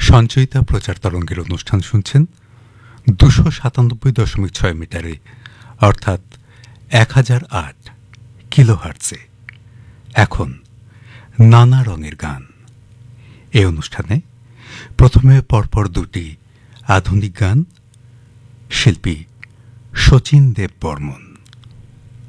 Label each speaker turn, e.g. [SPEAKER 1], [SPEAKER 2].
[SPEAKER 1] সঞ্চয়িতা প্রচার তরঙ্গের অনুষ্ঠান শুনছেন 297.6 মিটারে, অর্থাৎ 1008 কিলোহার্টজে। এখন নানা রঙের গান। এ অনুষ্ঠানে প্রথমে পরপর দুটি আধুনিক গান, শিল্পী শচীন দেব বর্মন।